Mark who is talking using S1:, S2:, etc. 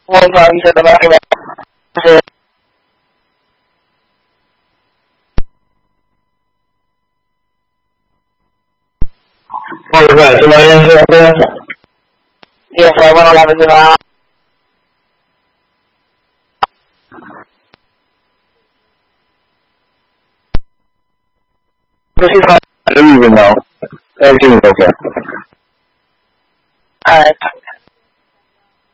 S1: Mohon maaf bisa terlalu
S2: Baik, semuanya silakan.
S1: ya saya menolak dengan
S2: I don't even know. Everything is okay.